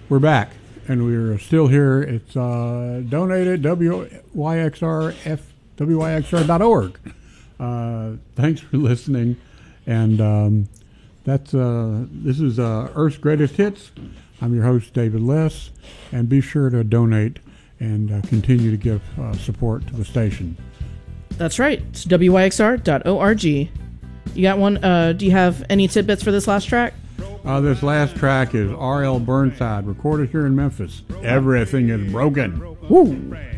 We're back, and we're still here. It's donated WYXR.org. Thanks for listening, and this is Earth's Greatest Hits. I'm your host, David Less, and be sure to donate and continue to give support to the station. That's right. It's WYXR.org. You got one? Do you have any tidbits for this last track? This last track is R.L. Burnside, recorded here in Memphis. Everything is broken. Woo!